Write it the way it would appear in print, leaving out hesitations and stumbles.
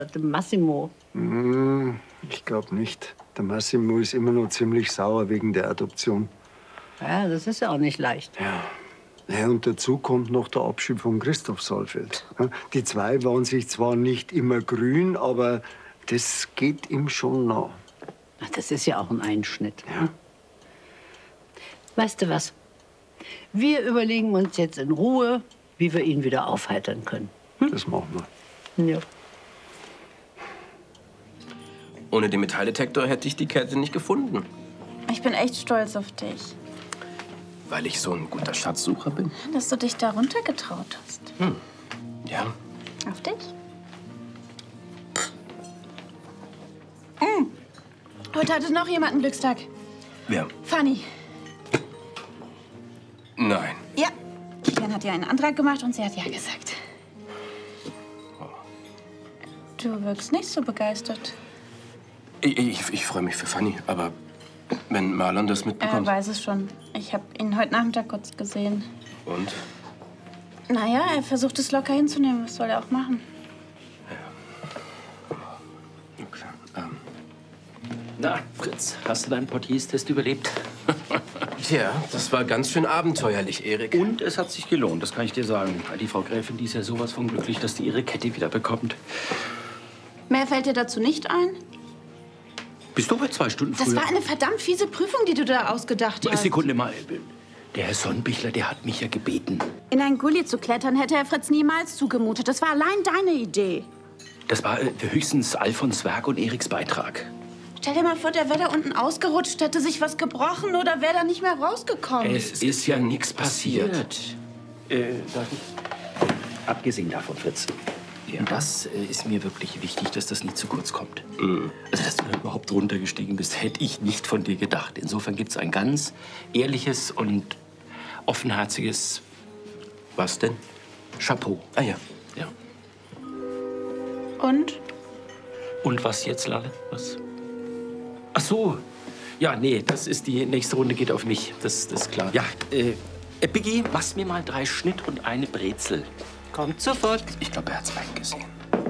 Massimo. Ich glaube nicht. Der Massimo ist immer noch ziemlich sauer wegen der Adoption. Ja, das ist ja auch nicht leicht. Ja. Ja, und dazu kommt noch der Abschied von Christoph Saalfeld. Die zwei waren sich zwar nicht immer grün, aber das geht ihm schon nah. Ach, das ist ja auch ein Einschnitt. Ja. Weißt du was? Wir überlegen uns jetzt in Ruhe, wie wir ihn wieder aufheitern können. Das machen wir. Ja. Ohne den Metalldetektor hätte ich die Kette nicht gefunden. Ich bin echt stolz auf dich, Weil ich so ein guter Schatzsucher bin. dass du dich da runtergetraut hast. Ja. Auf dich? Heute hatte noch jemand einen Glückstag. Wer? Fanny. Nein. Ja. Kilian hat ihr einen Antrag gemacht und sie hat ja gesagt. Du wirkst nicht so begeistert. Ich freue mich für Fanny, aber wenn Marlon das Er mitbekommt... weiß es schon. Ich habe ihn heute Nachmittag kurz gesehen. Und? Naja, er versucht es locker hinzunehmen. Was soll er auch machen? Okay. Na, Fritz, hast du deinen Portierstest überlebt? Tja, das war ganz schön abenteuerlich, Erik. Und es hat sich gelohnt, das kann ich dir sagen. Die Frau Gräfin, die ist ja sowas von glücklich, dass die ihre Kette wieder bekommt. Mehr fällt dir dazu nicht ein? Bist du bei 2 Stunden früher? Das war eine verdammt fiese Prüfung, die du da ausgedacht hast. Sekunde mal. Der Herr Sonnenbichler, der hat mich ja gebeten. In ein Gully zu klettern, hätte Herr Fritz niemals zugemutet. Das war allein deine Idee. Das war höchstens Alfons Werk und Eriks Beitrag. Stell dir mal vor, der wäre da unten ausgerutscht, hätte sich was gebrochen oder wäre da nicht mehr rausgekommen. Es ist ja nichts passiert. Darf ich? Abgesehen davon, Fritz. Und das ist mir wirklich wichtig, dass das nie zu kurz kommt. Also, dass du da überhaupt runtergestiegen bist, hätte ich nicht von dir gedacht. Insofern gibt es ein ganz ehrliches und offenherziges... Was denn? Chapeau. Ah ja. Ja. Und? Und was jetzt, Lalle? Was? Ach so. Ja, nee, das ist die nächste Runde geht auf mich. Das ist klar. Ja, Biggie, machst mir mal 3 Schnitt und eine Brezel. Kommt sofort. Ich glaube, er hat's eingesehen.